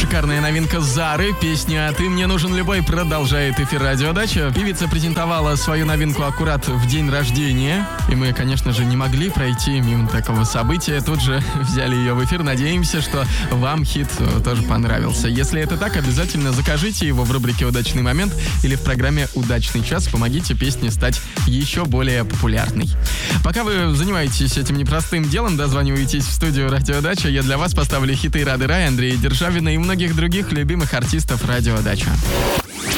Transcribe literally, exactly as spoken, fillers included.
шикарная новинка Зары. Песня «Ты мне нужен любой» продолжает эфир «Радиодача». Певица презентовала свою новинку аккурат в день рождения. И мы, конечно же, не могли пройти мимо такого события. Тут же взяли ее в эфир. Надеемся, что вам хит тоже понравился. Если это так, обязательно закажите его в рубрике «Удачный момент» или в программе «Удачный час». Помогите песне стать еще более популярной. Пока вы занимаетесь этим непростым делом, дозваниваетесь в студию «Радиодача», я для вас поставлю хиты Рады Рай, Андрея Державина и многих других любимых артистов «Радиодача».